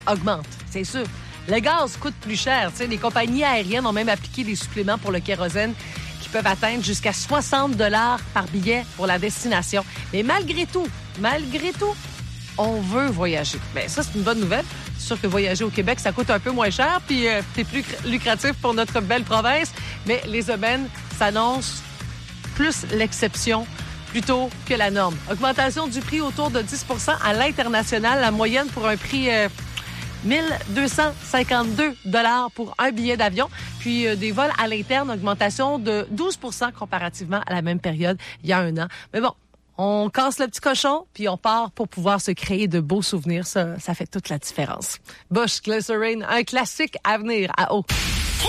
augmente, c'est sûr. Le gaz coûte plus cher. Les compagnies aériennes ont même appliqué des suppléments pour le kérosène qui peuvent atteindre jusqu'à 60 $ par billet pour la destination. Mais malgré tout, on veut voyager. Bien, ça, c'est une bonne nouvelle. C'est sûr que voyager au Québec, ça coûte un peu moins cher, puis c'est plus lucratif pour notre belle province. Mais les aubaines s'annoncent plus l'exception plutôt que la norme. Augmentation du prix autour de 10 % à l'international. La moyenne pour un prix 1252 $ pour un billet d'avion. Puis des vols à l'interne, augmentation de 12 % comparativement à la même période il y a un an. Mais bon, on casse le petit cochon, puis on part pour pouvoir se créer de beaux souvenirs. Ça fait toute la différence. Bush Glycerine, un classique à venir à eau.